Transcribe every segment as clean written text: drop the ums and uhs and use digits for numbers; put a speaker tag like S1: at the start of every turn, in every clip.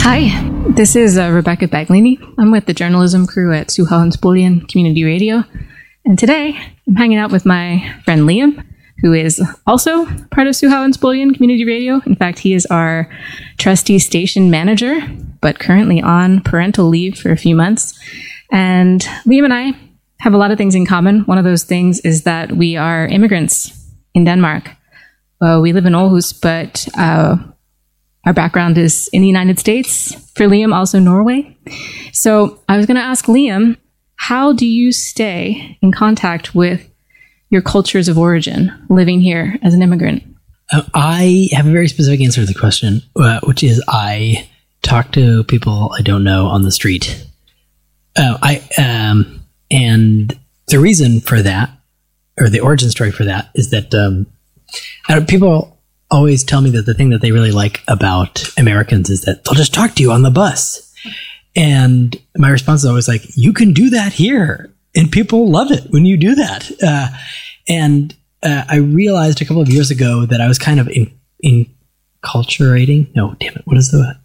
S1: Hi, this is Rebecca Baglini. I'm with the journalism crew at Suhal and Spolian Community Radio. And today, I'm hanging out with my friend Liam, who is also part of Suhal and Spolian Community Radio. In fact, he is our trustee station manager, but currently on parental leave for a few months. And Liam and I have a lot of things in common. One of those things is that we are immigrants in Denmark. We live in Aarhus, but our background is in the United States. For Liam, also Norway. So I was going to ask Liam, how do you stay in contact with your cultures of origin living here as an immigrant?
S2: I have a very specific answer to the question, which is I talk to people I don't know on the street. And the reason for that, or the origin story for that, is that people always tell me that the thing that they really like about Americans is that they'll just talk to you on the bus. And my response is always like, you can do that here. And people love it when you do that. I realized a couple of years ago that I was kind of enculturating. No, damn it. What is the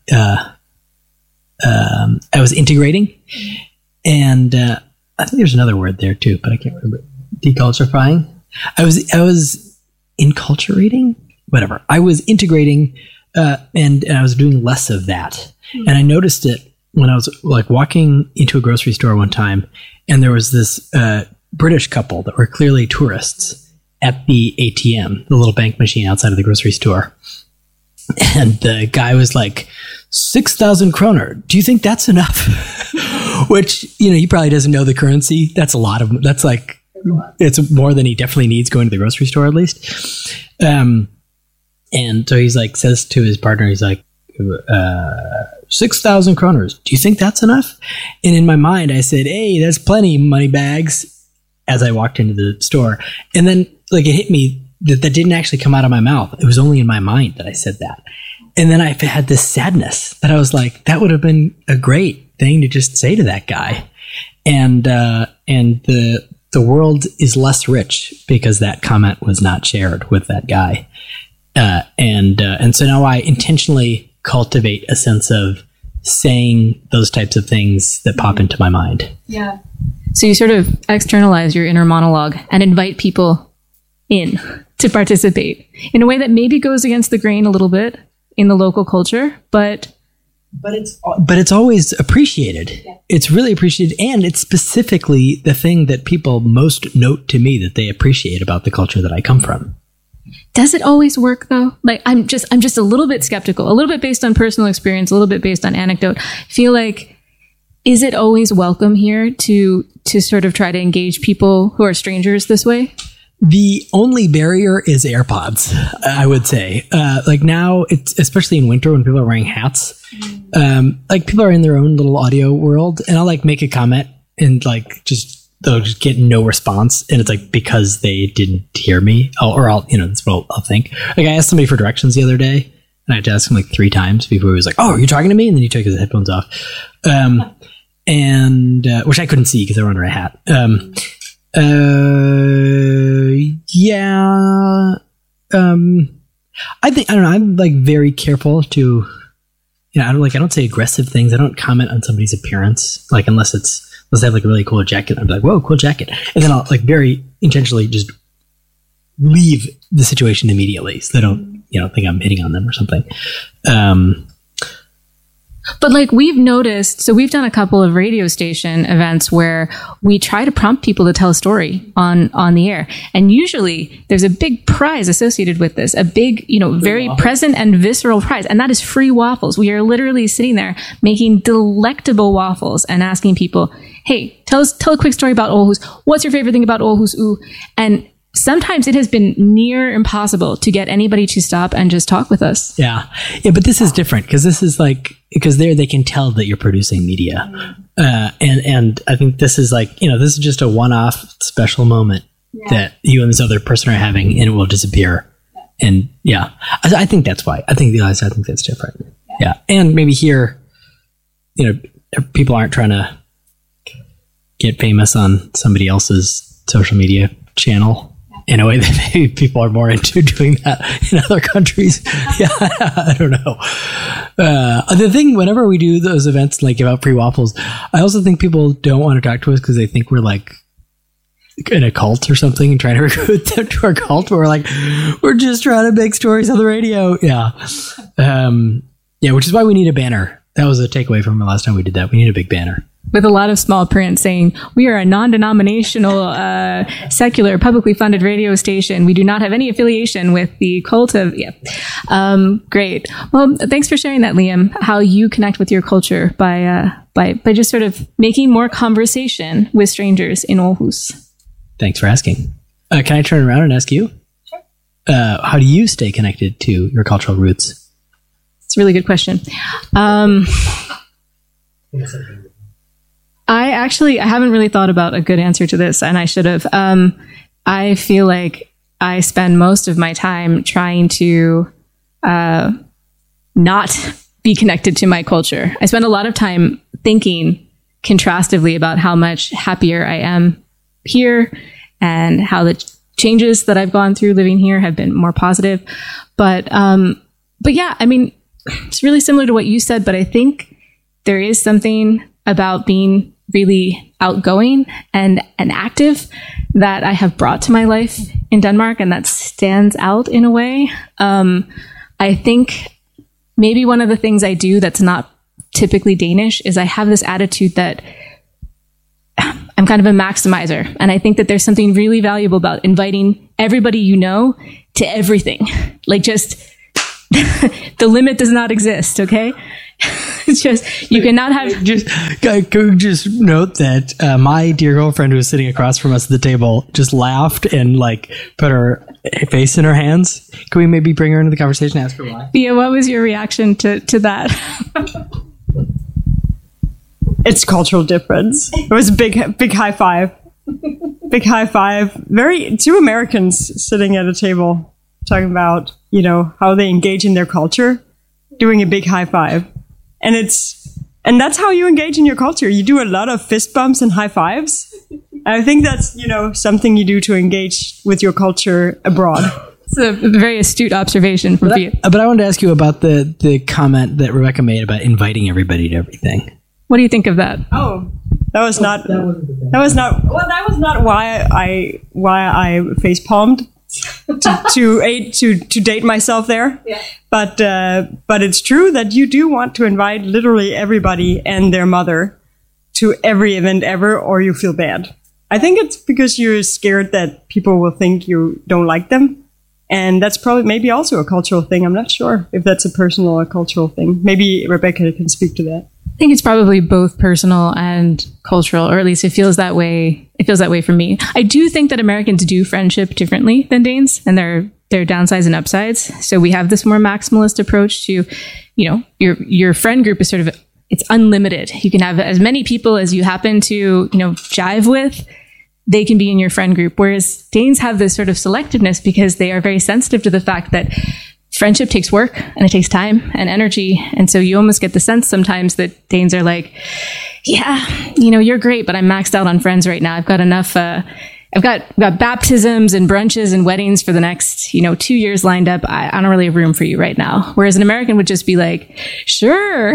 S2: I was integrating. And I think there's another word there too, but I can't remember. Deculturifying. I was enculturating. Whatever. I was integrating, and I was doing less of that. And I noticed it when I was like walking into a grocery store one time, and there was this British couple that were clearly tourists at the ATM, the little bank machine outside of the grocery store. And the guy was like, 6,000 kroner. Do you think that's enough? Which, he probably doesn't know the currency. That's a lot of, that's like, it's more than he definitely needs going to the grocery store at least. And so he's like, says to his partner, he's like, 6,000 kroners. Do you think that's enough? And in my mind, I said, hey, that's plenty, money bags, as I walked into the store. And then like it hit me that didn't actually come out of my mouth. It was only in my mind that I said that. And then I had this sadness that I was like, that would have been a great thing to just say to that guy. And the world is less rich because that comment was not shared with that guy. And so now I intentionally cultivate a sense of saying those types of things that pop into my mind.
S1: Yeah. So you sort of externalize your inner monologue and invite people in to participate in a way that maybe goes against the grain a little bit in the local culture, but it's always appreciated. Yeah.
S2: It's really appreciated. And it's specifically the thing that people most note to me that they appreciate about the culture that I come from.
S1: Does it always work though? Like I'm just a little bit skeptical, a little bit based on personal experience, a little bit based on anecdote. I feel like, is it always welcome here to sort of try to engage people who are strangers this way?
S2: The only barrier is AirPods, I would say. Like now, it's especially in winter when people are wearing hats. Like people are in their own little audio world, and I'll like make a comment and like they'll just get no response, and it's like because they didn't hear me, or I'll, that's what I'll think. Like I asked somebody for directions the other day, and I had to ask him like 3 times before he was like, "Oh, are you talking to me?" And then he took his headphones off, and which I couldn't see because they were under a hat. Yeah. I don't know. I'm like very careful to, I don't say aggressive things. I don't comment on somebody's appearance, like unless they have like a really cool jacket. I'm like, whoa, cool jacket. And then I'll like very intentionally just leave the situation immediately so they don't, think I'm hitting on them or something.
S1: But like we've noticed, so we've done a couple of radio station events where we try to prompt people to tell a story on the air. And usually there's a big prize associated with this, a big, very present and visceral prize. And that is free waffles. We are literally sitting there making delectable waffles and asking people, hey, tell a quick story about Aarhus. What's your favorite thing about Aarhus? Ooh. And sometimes it has been near impossible to get anybody to stop and just talk with us.
S2: Yeah. Yeah. But this is different because this is like, because there they can tell that you're producing media. And I think this is like, this is just a one-off special moment that you and this other person are having, and it will disappear. And I think that's why. I think that's different. Yeah. And maybe here, people aren't trying to get famous on somebody else's social media channel in a way that maybe people are more into doing that in other countries. Yeah, I don't know. The thing, whenever we do those events, like give out free waffles, I also think people don't want to talk to us because they think we're like in a cult or something and trying to recruit them to our cult. We're like, we're just trying to make stories on the radio. Yeah. Which is why we need a banner. That was a takeaway from the last time we did that. We need a big banner.
S1: With a lot of small print saying, we are a non-denominational, secular, publicly funded radio station. We do not have any affiliation with the cult of... Yeah. Great. Well, thanks for sharing that, Liam, how you connect with your culture by just sort of making more conversation with strangers in Aarhus.
S2: Thanks for asking. Can I turn around and ask you?
S1: Sure.
S2: How do you stay connected to your cultural roots?
S1: It's a really good question. I haven't really thought about a good answer to this, and I should have. I feel like I spend most of my time trying to not be connected to my culture. I spend a lot of time thinking contrastively about how much happier I am here and how the changes that I've gone through living here have been more positive. But yeah, I mean, it's really similar to what you said, but I think there is something about being really outgoing and active that I have brought to my life in Denmark, and that stands out in a way. I think maybe one of the things I do that's not typically Danish is I have this attitude that I'm kind of a maximizer, and I think that there's something really valuable about inviting everybody you know to everything. Like, just the limit does not exist, okay? It's just, you cannot have...
S2: Just note that my dear girlfriend who was sitting across from us at the table just laughed and like put her face in her hands. Can we maybe bring her into the conversation and ask her why?
S1: Yeah, what was your reaction to that?
S3: It's cultural difference. It was a big high five. Big high five. Two Americans sitting at a table talking about, how they engage in their culture, doing a big high five. And that's how you engage in your culture. You do a lot of fist bumps and high fives. I think that's, something you do to engage with your culture abroad.
S1: It's a very astute observation from you.
S2: But I wanted to ask you about the comment that Rebecca made about inviting everybody to everything.
S1: What do you think of that?
S3: Oh, that was not why I face palmed to date myself there. Yeah. But it's true that you do want to invite literally everybody and their mother to every event ever, or you feel bad. I think it's because you're scared that people will think you don't like them. And that's maybe also a cultural thing. I'm not sure if that's a personal or cultural thing. Maybe Rebecca can speak to that.
S1: I think it's probably both personal and cultural, or at least it feels that way. It feels that way for me. I do think that Americans do friendship differently than Danes, and there are downsides and upsides. So we have this more maximalist approach to, your friend group is sort of, it's unlimited. You can have as many people as you happen to, jive with. They can be in your friend group. Whereas Danes have this sort of selectiveness because they are very sensitive to the fact that friendship takes work and it takes time and energy. And so you almost get the sense sometimes that Danes are like, yeah, you're great, but I'm maxed out on friends right now. I've got enough, I've got baptisms and brunches and weddings for the next, 2 years lined up. I don't really have room for you right now. Whereas an American would just be like, sure.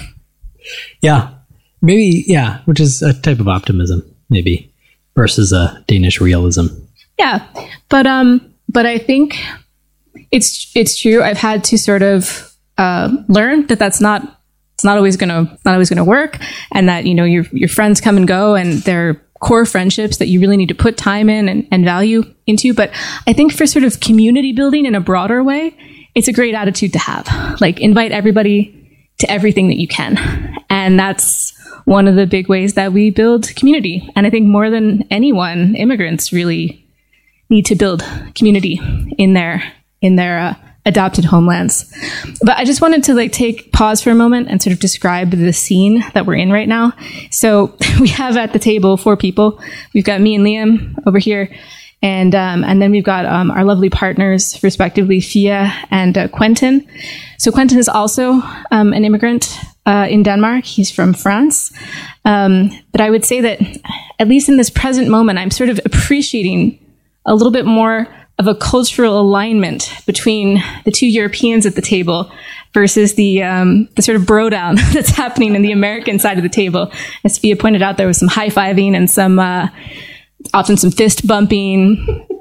S2: Yeah, maybe. Yeah. Which is a type of optimism, maybe, versus a Danish realism.
S1: Yeah. But I think it's true. I've had to sort of learn that it's not always gonna work, and that your friends come and go, and they're core friendships that you really need to put time in and value into. But I think for sort of community building in a broader way, it's a great attitude to have. Like, invite everybody to everything that you can, and that's one of the big ways that we build community. And I think more than anyone, immigrants really need to build community in their adopted homelands. But I just wanted to pause for a moment and sort of describe the scene that we're in right now. So we have at the table 4 people. We've got me and Liam over here, and then we've got our lovely partners, respectively, Fia and Quentin. So Quentin is also an immigrant in Denmark. He's from France. But I would say that, at least in this present moment, I'm sort of appreciating a little bit more of a cultural alignment between the 2 Europeans at the table versus the sort of bro down that's happening in the American side of the table. As Sophia pointed out, there was some high-fiving and some often some fist bumping.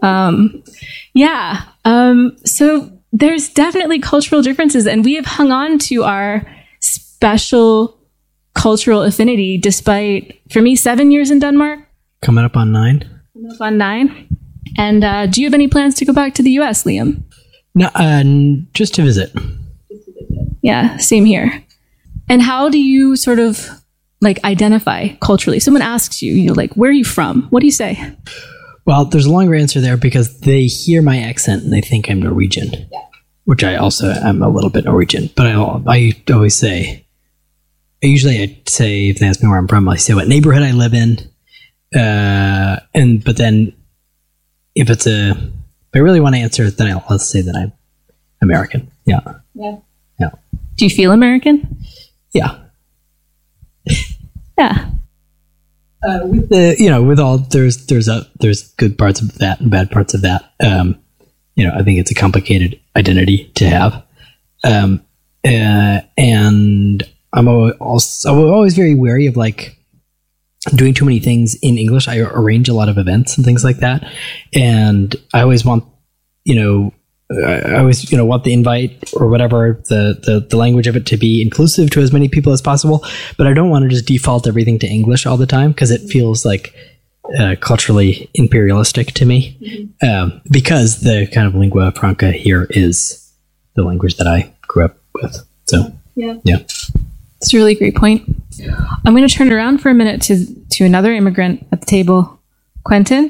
S1: So there's definitely cultural differences, and we have hung on to our special cultural affinity despite, for me, 7 years in Denmark.
S2: Coming up on 9.
S1: And do you have any plans to go back to the US, Liam?
S2: No, just to visit.
S1: Yeah, same here. And how do you sort of like identify culturally? Someone asks you, like, where are you from? What do you say?
S2: Well, there's a longer answer there because they hear my accent and they think I'm Norwegian, which I also am a little bit Norwegian. But I always say, I say, if they ask me where I'm from, I say what neighborhood I live in. But then if I really want to answer it, then I'll say that I'm American. Yeah.
S1: Do you feel American?
S2: Yeah.
S1: Yeah.
S2: With there's good parts of that and bad parts of that. I think it's a complicated identity to have. And I'm always very wary of like doing too many things in English. I arrange a lot of events and things like that. And I always want, want the invite or whatever, the language of it to be inclusive to as many people as possible. But I don't want to just default everything to English all the time because it feels like culturally imperialistic to me. Because the kind of lingua franca here is the language that I grew up with. So, yeah.
S1: It's a really great point. I'm going to turn around for a minute to another immigrant at the table. Quentin,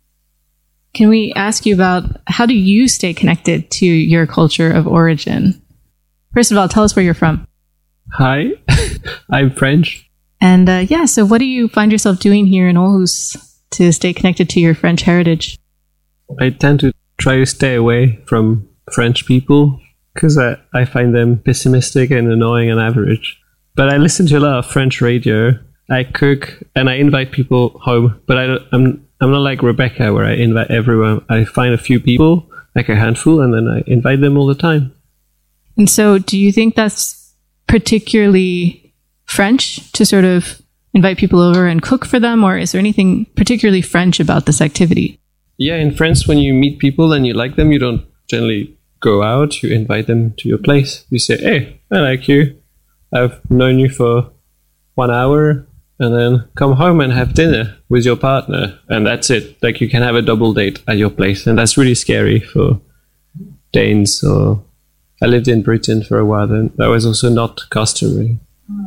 S1: can we ask you about how do you stay connected to your culture of origin? First of all, tell us where you're from.
S4: Hi, I'm French.
S1: And so what do you find yourself doing here in Aarhus to stay connected to your French heritage?
S4: I tend to try to stay away from French people because I find them pessimistic and annoying on average. But I listen to a lot of French radio. I cook and I invite people home. But I'm not like Rebecca where I invite everyone. I find a few people, like a handful, and then I invite them all the time.
S1: And so do you think that's particularly French to sort of invite people over and cook for them? Or is there anything particularly French about this activity?
S4: Yeah, in France, when you meet people and you like them, you don't generally go out. You invite them to your place. You say, hey, I like you. I've known you for 1 hour, and then come home and have dinner with your partner. And that's it. Like you can have a double date at your place. And that's really scary for Danes. Or I lived in Britain for a while, and that was also not customary.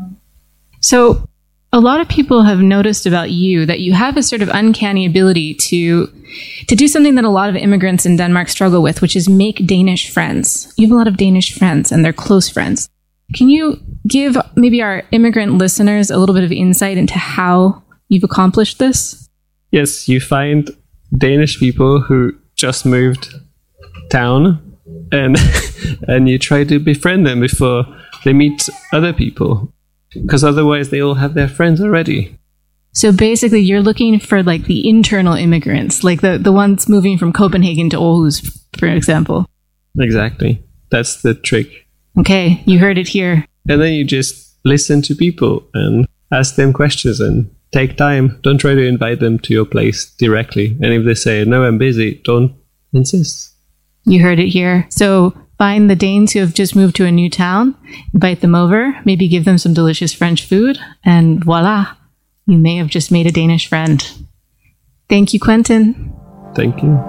S1: So a lot of people have noticed about you that you have a sort of uncanny ability to do something that a lot of immigrants in Denmark struggle with, which is make Danish friends. You have a lot of Danish friends, and they're close friends. Can you give maybe our immigrant listeners a little bit of insight into how you've accomplished this?
S4: Yes, you find Danish people who just moved town and you try to befriend them before they meet other people, because otherwise they all have their friends already.
S1: So basically you're looking for like the internal immigrants, like the ones moving from Copenhagen to Aarhus, for example.
S4: Exactly. That's the trick.
S1: Okay, you heard it here.
S4: And then you just listen to people and ask them questions and take time. Don't try to invite them to your place directly. And if they say, no, I'm busy, don't insist.
S1: You heard it here. So find the Danes who have just moved to a new town, invite them over, maybe give them some delicious French food, and voila, you may have just made a Danish friend. Thank you, Quentin.
S4: Thank you.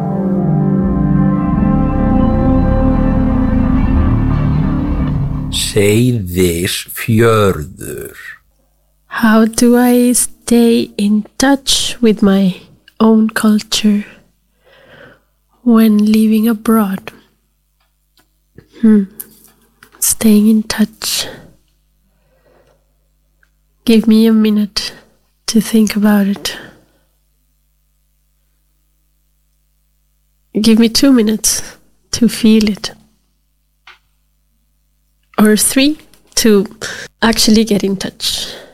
S5: Seyðisfjörður.
S6: How do I stay in touch with my own culture when living abroad? Staying in touch. Give me a minute to think about it. Give me 2 minutes to feel it. Or 3 to actually get in touch.